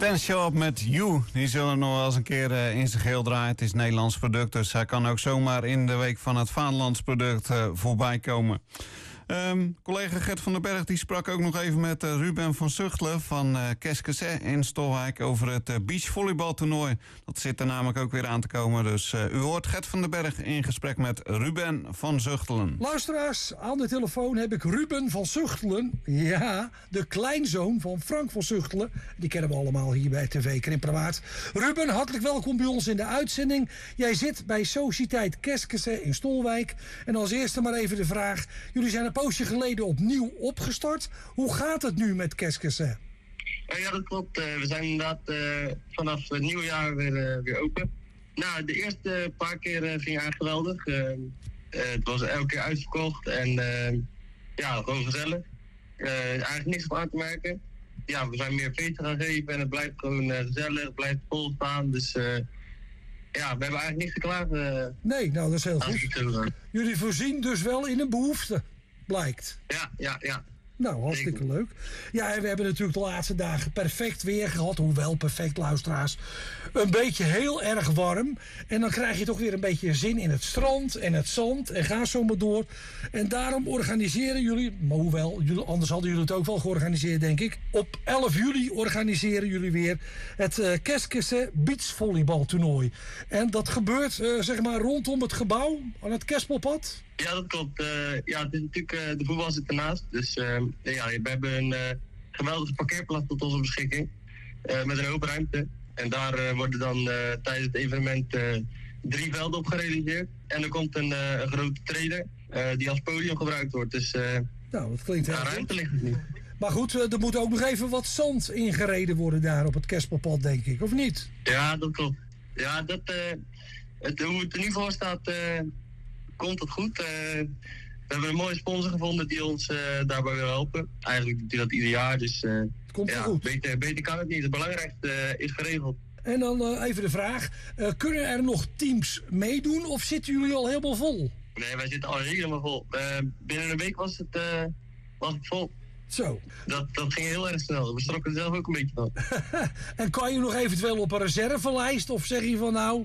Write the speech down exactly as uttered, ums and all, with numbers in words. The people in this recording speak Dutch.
Ten Sharp met You. Die zullen nog wel eens een keer uh, in zijn geheel draaien. Het is een Nederlands product, dus hij kan ook zomaar in de week van het Vaderlands product uh, voorbij komen. Um, collega Gert van den Berg die sprak ook nog even met uh, Ruben van Zuchtelen van uh, Keskese in Stolwijk over het uh, beachvolleybaltoernooi. Dat zit er namelijk ook weer aan te komen. Dus uh, u hoort Gert van den Berg in gesprek met Ruben van Zuchtelen. Luisteraars, aan de telefoon heb ik Ruben van Zuchtelen. Ja, de kleinzoon van Frank van Zuchtelen. Die kennen we allemaal hier bij T V Krimperawaard. Ruben, hartelijk welkom bij ons in de uitzending. Jij zit bij Sociëteit Keskese in Stolwijk. En als eerste maar even de vraag. Jullie zijn een poosje geleden opnieuw opgestart. Hoe gaat het nu met Keskese? Uh, ja, dat klopt. Uh, we zijn inderdaad uh, vanaf het nieuwe jaar weer, uh, weer open. Nou, de eerste paar keer uh, ging eigenlijk geweldig. Uh, uh, het was elke keer uitverkocht en uh, ja, gewoon gezellig. Uh, eigenlijk niks op aan te merken. Ja, we zijn meer feesten gaan geven en het blijft gewoon uh, gezellig, het blijft vol staan. Dus uh, ja, we hebben eigenlijk niks te klagen. Uh, nee, nou dat is heel goed. Jullie voorzien dus wel in een behoefte, blijkt. Ja, ja, ja. Nou, hartstikke leuk. Ja, en we hebben natuurlijk de laatste dagen perfect weer gehad. Hoewel perfect, luisteraars. Een beetje heel erg warm. En dan krijg je toch weer een beetje zin in het strand en het zand. En ga zo maar door. En daarom organiseren jullie, maar hoewel, jullie, anders hadden jullie het ook wel georganiseerd, denk ik. Op elf juli organiseren jullie weer het uh, Keskese beachvolleybaltoernooi. En dat gebeurt, uh, zeg maar, rondom het gebouw aan het Kerspelpad. Ja, dat klopt. Uh, ja, het is natuurlijk, uh, de voetbal zit ernaast. Dus uh, ja, we hebben een uh, geweldige parkeerplaats tot onze beschikking. Uh, met een open ruimte. En daar uh, worden dan uh, tijdens het evenement uh, drie velden op gerealiseerd. En er komt een, uh, een grote trailer uh, die als podium gebruikt wordt. Dus uh, nou, dat klinkt heel ja, goed. ruimte ligt het niet. Maar goed, uh, er moet ook nog even wat zand ingereden worden daar op het Kerspelpad, denk ik. Of niet? Ja, dat klopt. Ja, dat, uh, het, hoe het er nu voor staat... Uh, komt het goed. Uh, we hebben een mooie sponsor gevonden die ons uh, daarbij wil helpen. Eigenlijk doet hij dat ieder jaar, dus uh, het komt ja, goed. Beter, beter kan het niet. Het belangrijkste uh, is geregeld. En dan uh, even de vraag, uh, kunnen er nog teams meedoen of zitten jullie al helemaal vol? Nee, wij zitten al helemaal vol. Uh, binnen een week was het, uh, was het vol. Zo. Dat, dat ging heel erg snel. We strokken er zelf ook een beetje van. En kan je nog eventueel op een reservelijst of zeg je van nou,